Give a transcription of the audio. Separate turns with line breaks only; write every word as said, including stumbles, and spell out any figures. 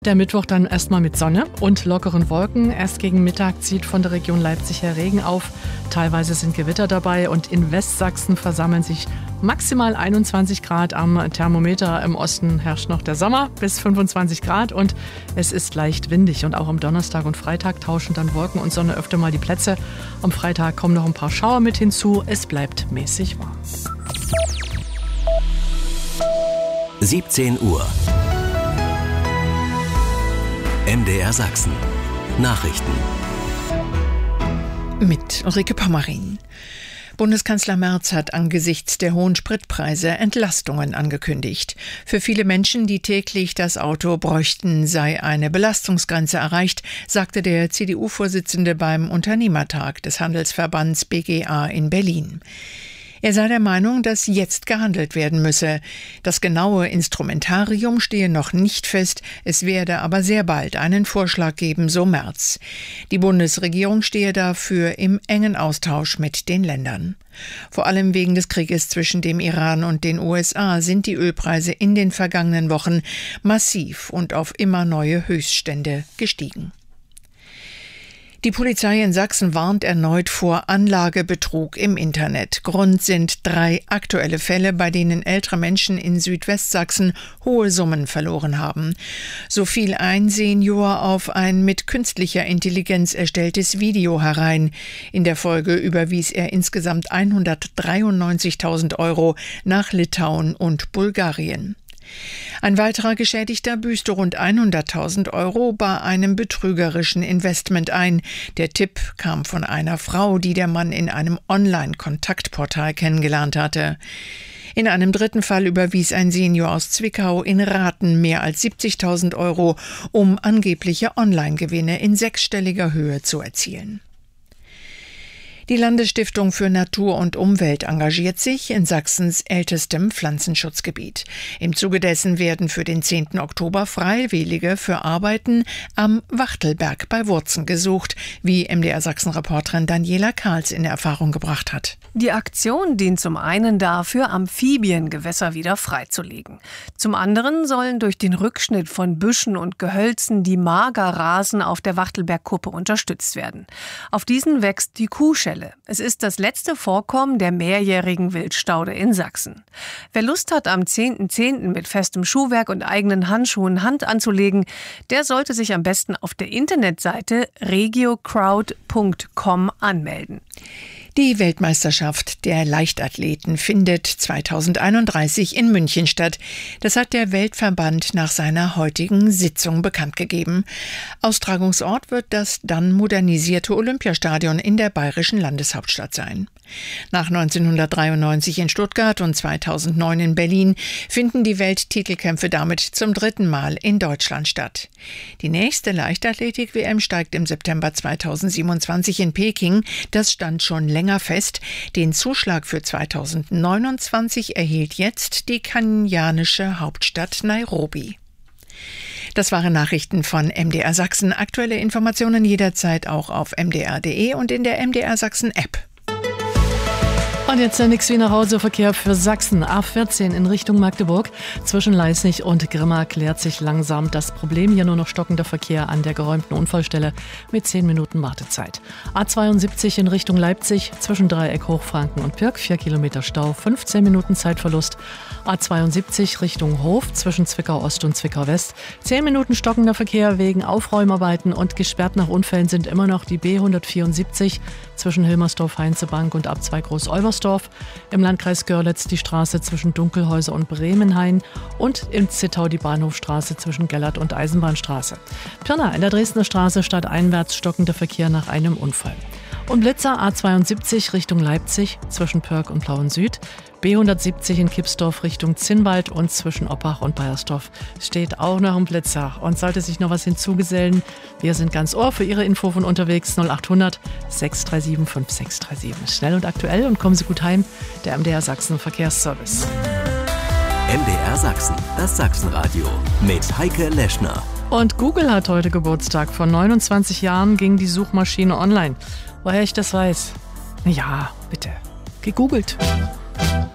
Der Mittwoch dann erstmal mit Sonne und lockeren Wolken. Erst gegen Mittag zieht von der Region Leipzig her Regen auf. Teilweise sind Gewitter dabei und in Westsachsen versammeln sich maximal einundzwanzig Grad am Thermometer. Im Osten herrscht noch der Sommer bis fünfundzwanzig Grad und es ist leicht windig. Und auch am Donnerstag und Freitag tauschen dann Wolken und Sonne öfter mal die Plätze. Am Freitag kommen noch ein paar Schauer mit hinzu. Es bleibt mäßig warm.
siebzehn Uhr. M D R Sachsen. Nachrichten.
Mit Ulrike Pommerin. Bundeskanzler Merz hat angesichts der hohen Spritpreise Entlastungen angekündigt. Für viele Menschen, die täglich das Auto bräuchten, sei eine Belastungsgrenze erreicht, sagte der C D U-Vorsitzende beim Unternehmertag des Handelsverbands B G A in Berlin. Er sei der Meinung, dass jetzt gehandelt werden müsse. Das genaue Instrumentarium stehe noch nicht fest, es werde aber sehr bald einen Vorschlag geben, so Merz. Die Bundesregierung stehe dafür im engen Austausch mit den Ländern. Vor allem wegen des Krieges zwischen dem Iran und den U S A sind die Ölpreise in den vergangenen Wochen massiv und auf immer neue Höchststände gestiegen. Die Polizei in Sachsen warnt erneut vor Anlagebetrug im Internet. Grund sind drei aktuelle Fälle, bei denen ältere Menschen in Südwestsachsen hohe Summen verloren haben. So fiel ein Senior auf ein mit künstlicher Intelligenz erstelltes Video herein. In der Folge überwies er insgesamt hundertdreiundneunzigtausend Euro nach Litauen und Bulgarien. Ein weiterer Geschädigter büßte rund hunderttausend Euro bei einem betrügerischen Investment ein. Der Tipp kam von einer Frau, die der Mann in einem Online-Kontaktportal kennengelernt hatte. In einem dritten Fall überwies ein Senior aus Zwickau in Raten mehr als siebzigtausend Euro, um angebliche Online-Gewinne in sechsstelliger Höhe zu erzielen. Die Landesstiftung für Natur und Umwelt engagiert sich in Sachsens ältestem Pflanzenschutzgebiet. Im Zuge dessen werden für den zehnten Oktober Freiwillige für Arbeiten am Wachtelberg bei Wurzen gesucht, wie M D R Sachsen-Reporterin Daniela Karls in Erfahrung gebracht hat.
Die Aktion dient zum einen dafür, Amphibiengewässer wieder freizulegen. Zum anderen sollen durch den Rückschnitt von Büschen und Gehölzen die Magerrasen auf der Wachtelbergkuppe unterstützt werden. Auf diesen wächst die Kuhschelle. Es ist das letzte Vorkommen der mehrjährigen Wildstaude in Sachsen. Wer Lust hat, am zehnten zehnten mit festem Schuhwerk und eigenen Handschuhen Hand anzulegen, der sollte sich am besten auf der Internetseite regiocrowd punkt com anmelden.
Die Weltmeisterschaft der Leichtathleten findet zweitausendeinunddreißig in München statt. Das hat der Weltverband nach seiner heutigen Sitzung bekannt gegeben. Austragungsort wird das dann modernisierte Olympiastadion in der bayerischen Landeshauptstadt sein. Nach neunzehnhundertdreiundneunzig in Stuttgart und zweitausendneun in Berlin finden die Welttitelkämpfe damit zum dritten Mal in Deutschland statt. Die nächste Leichtathletik-W M steigt im September zweitausendsiebenundzwanzig in Peking. Das stand schon länger fest. Den Zuschlag für zweitausendneunundzwanzig erhielt jetzt die kenianische Hauptstadt Nairobi. Das waren Nachrichten von M D R Sachsen. Aktuelle Informationen jederzeit auch auf m d r punkt d e und in der M D R Sachsen App.
Und jetzt der nix wie nach Hause Verkehr für Sachsen. A vierzehn in Richtung Magdeburg. Zwischen Leisnig und Grimma klärt sich langsam das Problem. Hier nur noch stockender Verkehr an der geräumten Unfallstelle mit zehn Minuten Wartezeit. A zweiundsiebzig in Richtung Leipzig. Zwischen Dreieck, Hochfranken und Pirk. vier Kilometer Stau, fünfzehn Minuten Zeitverlust. A zweiundsiebzig Richtung Hof. Zwischen Zwickau Ost und Zwickau West. zehn Minuten stockender Verkehr wegen Aufräumarbeiten. Und gesperrt nach Unfällen sind immer noch die B hundertvierundsiebzig zwischen Hilmersdorf-Heinzebank und A zwei Groß-Olbersdorf. Im Landkreis Görlitz die Straße zwischen Dunkelhäuser und Bremenhain und im Zittau die Bahnhofstraße zwischen Gellert und Eisenbahnstraße. Pirna in der Dresdner Straße stadteinwärts stockender Verkehr nach einem Unfall. Und Blitzer A zweiundsiebzig Richtung Leipzig zwischen Pörk und Plauen Süd. B hundertsiebzig in Kipsdorf Richtung Zinnwald und zwischen Oppach und Baiersdorf steht auch noch ein Blitzer. Und sollte sich noch was hinzugesellen, wir sind ganz Ohr für Ihre Info von unterwegs null achthundert sechs drei sieben fünf sechs drei sieben. Schnell und aktuell und kommen Sie gut heim, der M D R Sachsen Verkehrsservice.
M D R Sachsen, das Sachsenradio mit Heike Leschner.
Und Google hat heute Geburtstag. Vor neunundzwanzig Jahren ging die Suchmaschine online. Woher ich das weiß? Ja, bitte. Gegoogelt.